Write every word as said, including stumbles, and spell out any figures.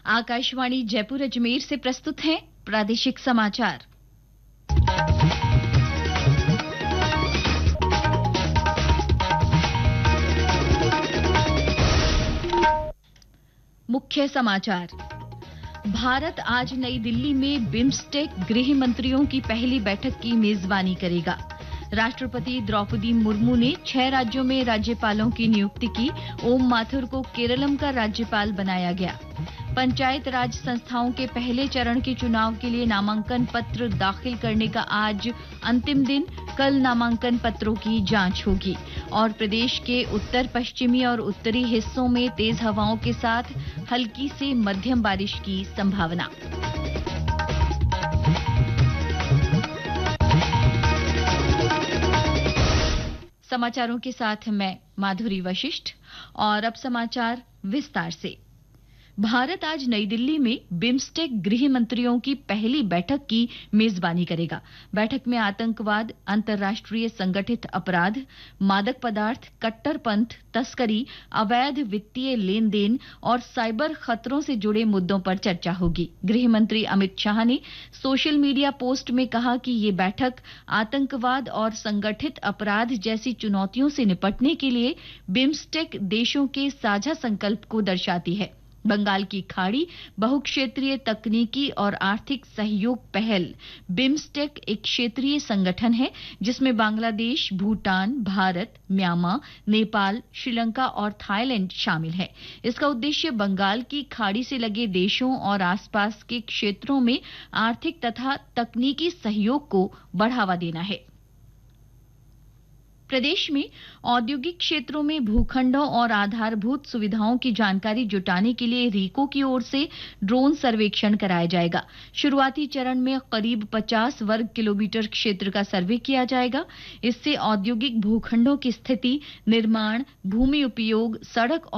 आकाशवाणी जयपुर अजमेर से प्रस्तुत हैं प्रादेशिक समाचार। मुख्य समाचार। भारत आज नई दिल्ली में बिम्स्टेक गृह मंत्रियों की पहली बैठक की मेजबानी करेगा। राष्ट्रपति द्रौपदी मुर्मू ने छह राज्यों में राज्यपालों की नियुक्ति की। ओम माथुर को केरलम का राज्यपाल बनाया गया। पंचायत राज संस्थाओं के पहले चरण के चुनाव के लिए नामांकन पत्र दाखिल करने का आज अंतिम दिन। कल नामांकन पत्रों की जांच होगी। और प्रदेश के उत्तर पश्चिमी और उत्तरी हिस्सों में तेज हवाओं के साथ हल्की से मध्यम बारिश की संभावना। समाचारों के साथ मैं माधुरी वशिष्ठ। और अब समाचार विस्तार से। भारत आज नई दिल्ली में बिम्स्टेक गृह मंत्रियों की पहली बैठक की मेजबानी करेगा। बैठक में आतंकवाद, अंतर्राष्ट्रीय संगठित अपराध, मादक पदार्थ, कट्टरपंथ, तस्करी, अवैध वित्तीय लेन देन और साइबर खतरों से जुड़े मुद्दों पर चर्चा होगी। गृह मंत्री अमित शाह ने सोशल मीडिया पोस्ट में कहा कि ये बैठक आतंकवाद और संगठित अपराध जैसी चुनौतियों से निपटने के लिए बिम्स्टेक देशों के साझा संकल्प को दर्शाती है। बंगाल की खाड़ी बहुक्षेत्रीय तकनीकी और आर्थिक सहयोग पहल बिम्स्टेक एक क्षेत्रीय संगठन है जिसमें बांग्लादेश, भूटान, भारत, म्यांमार, नेपाल, श्रीलंका और थाईलैंड शामिल है। इसका उद्देश्य बंगाल की खाड़ी से लगे देशों और आसपास के क्षेत्रों में आर्थिक तथा तकनीकी सहयोग को बढ़ावा देना है। प्रदेश में औद्योगिक क्षेत्रों में भूखंडों और आधारभूत सुविधाओं की जानकारी जुटाने के लिए रीको की ओर से ड्रोन सर्वेक्षण कराया जाएगा। शुरुआती चरण में करीब पचास वर्ग किलोमीटर क्षेत्र का सर्वे किया जाएगा। इससे औद्योगिक भूखंडों की स्थिति, निर्माण, भूमि उपयोग, सड़क